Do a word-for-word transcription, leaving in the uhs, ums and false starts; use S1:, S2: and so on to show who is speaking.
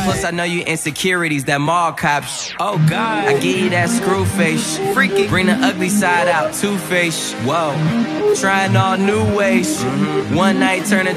S1: Plus I know you insecurities, that mall cop sh- Oh God, I give you that screw face sh- Freaky, bring the ugly side out, two-face sh- Whoa, trying all new ways sh- One night turn